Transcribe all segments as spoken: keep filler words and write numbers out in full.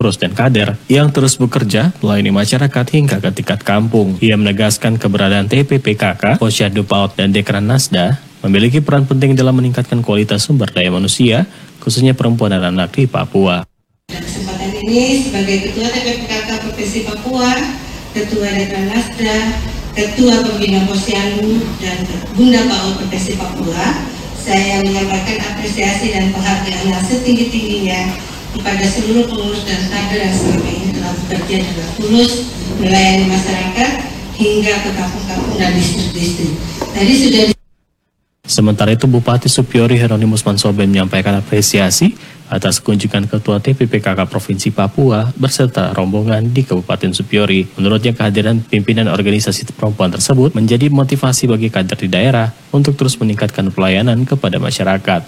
pengurus dan kader yang terus bekerja melayani masyarakat hingga ke tingkat kampung. Ia menegaskan keberadaan T P P K K, Posyandu PAUD, dan Dekran Nasda memiliki peran penting dalam meningkatkan kualitas sumber daya manusia, khususnya perempuan dan anak di Papua. Dan kesempatan ini sebagai Ketua T P P K K Provinsi Papua, Ketua Dekran Nasda, Ketua Pembina Posyandu, dan Bunda PAUD Provinsi Papua, saya menyampaikan apresiasi dan penghargaan yang setinggi-tingginya kepada seluruh pengurus dan kader yang selama ini telah bekerja dengan tulus melayani masyarakat hingga ke kampung-kampung dan distrik-distrik. Tadi sudah. Sementara itu, Bupati Supiori Hieronymus Mansoben menyampaikan apresiasi atas kunjungan Ketua T P P K K Provinsi Papua berserta rombongan di Kabupaten Supiori. Menurutnya, kehadiran pimpinan organisasi perempuan tersebut menjadi motivasi bagi kader di daerah untuk terus meningkatkan pelayanan kepada masyarakat.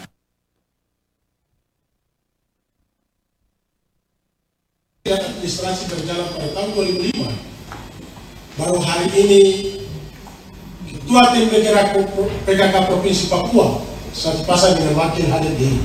Administrasi berjalan pada tahun dua ribu lima, baru hari ini Ketua Tim P K K Provinsi Papua satu pasang dengan wakil hadir di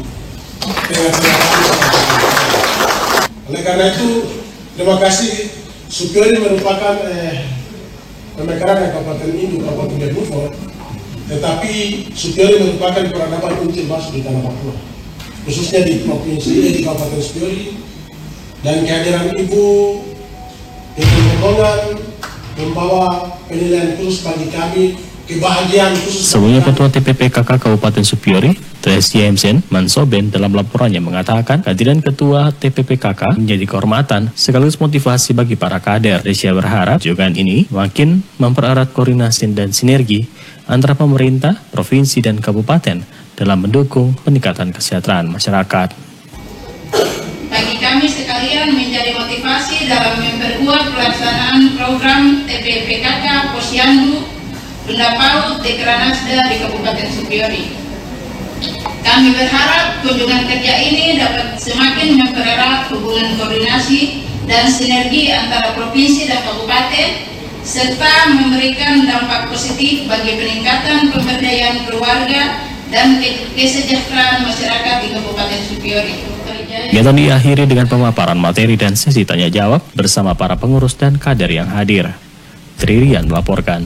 oleh karena itu, terima kasih. Supiori merupakan eh, pemekaran Kabupaten Induk, Kabupaten Bedufo, tetapi Supiori merupakan peradaban kunci masuk di tanah Papua, khususnya di provinsi eh, di Kabupaten Supiori, dan kehadiran Ibu dengan rombongan membawa penilaian khusus bagi kami. Sebelumnya, Ketua T P P K K Kabupaten Supiori, Tresya Mansoben, dalam laporannya mengatakan kehadiran Ketua T P P K K menjadi kehormatan sekaligus motivasi bagi para kader. Tresya berharap kunjungan ini makin mempererat koordinasi dan sinergi antara pemerintah, provinsi, dan kabupaten dalam mendukung peningkatan kesejahteraan masyarakat. Bagi kami sekalian menjadi motivasi dalam memperkuat pelaksanaan program T P P K K Posyandu, Bunda PAUD, Dekran Nasda di Kabupaten Supiori. Kami berharap kunjungan kerja ini dapat semakin mempererat hubungan koordinasi dan sinergi antara provinsi dan kabupaten, serta memberikan dampak positif bagi peningkatan pemberdayaan keluarga dan kesejahteraan masyarakat di Kabupaten Supiori. Kegiatan diakhiri dengan pemaparan materi dan sesi tanya jawab bersama para pengurus dan kader yang hadir. Tririan melaporkan.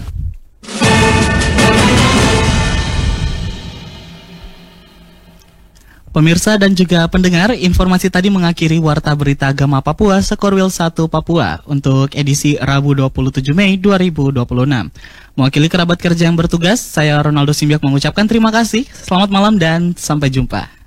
Pemirsa dan juga pendengar, informasi tadi mengakhiri Warta Berita Agama Papua Sekorwil satu Papua untuk edisi Rabu dua puluh tujuh Mei dua ribu dua puluh enam. Mewakili kerabat kerja yang bertugas, saya Ronaldo Simbiak mengucapkan terima kasih, selamat malam dan sampai jumpa.